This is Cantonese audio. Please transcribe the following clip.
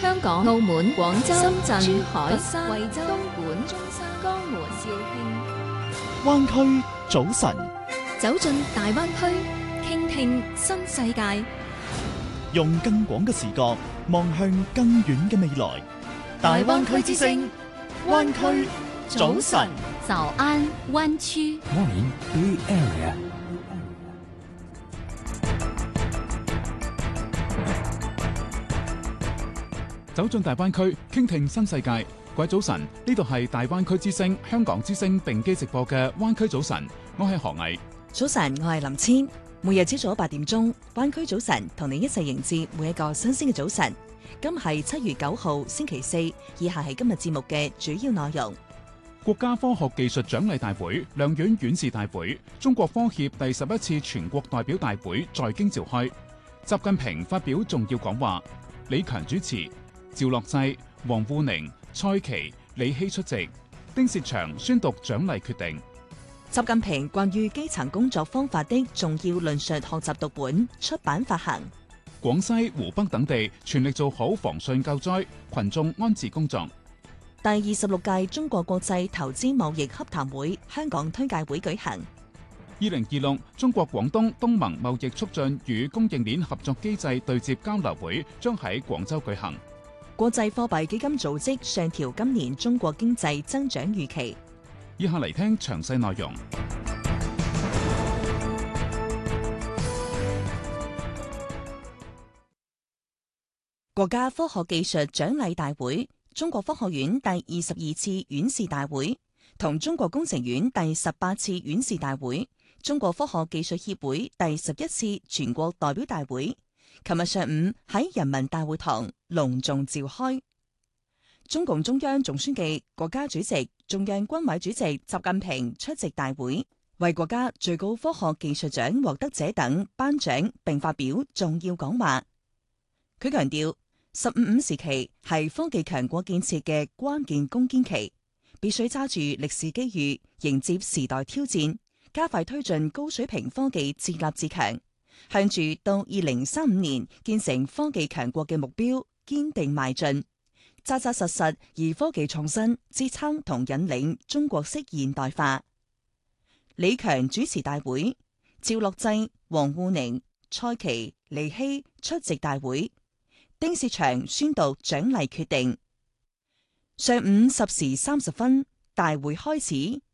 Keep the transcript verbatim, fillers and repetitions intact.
香港、澳門、廣州、深圳、珠海、 佛山、 惠州、東莞、中山、江門、肇慶。 灣區早晨， 走進大灣區，傾聽新世界。 用更廣嘅視角望向更遠嘅未來。大灣區之聲，灣區早晨。 早安灣區。 Morning Bay Area。 走進大灣區，傾聽新世界。各位早晨，呢度係大灣區之聲、香港之聲並機直播嘅灣區早晨，我係何毅。 早晨，我係林千。每日朝早八點鐘，灣區早晨同你一齊迎接每一個新鮮嘅早晨。今係七月九號星期四，以下係今日節目嘅主要內容。 國家科學技術獎勵大會、兩院院士大會、中國科協第十一次全國代表大會在京召開，習近平發表重要講話，李強主持，趙樂際、王滬寧、蔡奇、李希出席，丁薛祥宣讀獎勵決定。 習近平關於基層工作方法的重要論述學習讀本出版發行。 廣西、湖北等地全力做好防汛救災、群眾安置工作。 第二十六屆中國國際投資貿易洽談會香港推介會舉行。 二零二六中國廣東東盟貿易促進與供應鏈合作機制對接交流會將喺廣州舉行。 國際貨幣基金組織上調今年中國經濟增長預期。 以下嚟聽詳細內容。 國家科學技術獎勵大會、中國科學院第二十二次院士大會同中國工程院第十八次院士大會、中國科學技術協會第十一次全國代表大會琴日上午喺人民大會堂隆重召開。中共中央總書記、國家主席、中央軍委主席習近平出席大會，為國家最高科學技術獎獲得者等頒獎並發表重要講話。佢強調，十五五時期係科技強國建設嘅關鍵攻堅期，必須揸住歷史機遇，迎接時代挑戰，加快推進高水平科技自立自強，向住到二零三五年建成科技強國嘅目標堅定邁進，扎扎實實以科技創新支撐同引領中國式現代化。李強主持大會，趙樂際、王滬寧、蔡奇、李希出席大會，丁薛祥宣讀獎勵決定。上午十時三十分，大會開始，